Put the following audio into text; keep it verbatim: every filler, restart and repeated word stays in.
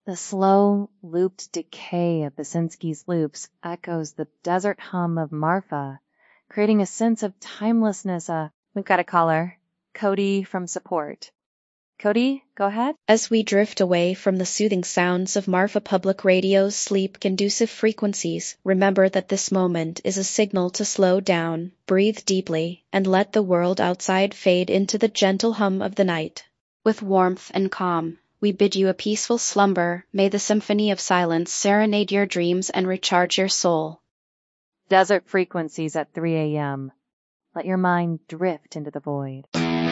The slow, looped decay of Basinski's loops echoes the desert hum of Marfa, creating a sense of timelessness. Uh, we've got a caller, Cody from support. Cody, go ahead. As we drift away from the soothing sounds of Marfa Public Radio's sleep-conducive frequencies, remember that this moment is a signal to slow down, breathe deeply, and let the world outside fade into the gentle hum of the night. With warmth and calm, we bid you a peaceful slumber. May the symphony of silence serenade your dreams and recharge your soul. Desert frequencies at three a.m. Let your mind drift into the void.